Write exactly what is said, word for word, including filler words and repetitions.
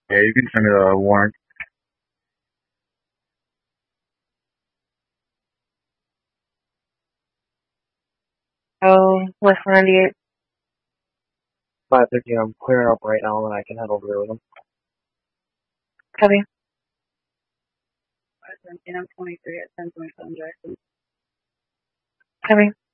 Yeah, you can send me the warrant. Oh, West ninety-eight. five fifty, I'm clearing up right now and I can head over there with them. Copy. And I'm twenty-three at ten twenty-seven Jackson. Copy.